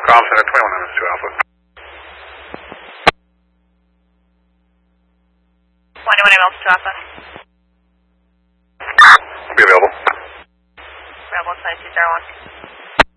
Comm Center 21 2 Alpha. 21 Mills 2 Alpha. Be available. Rebel 2201.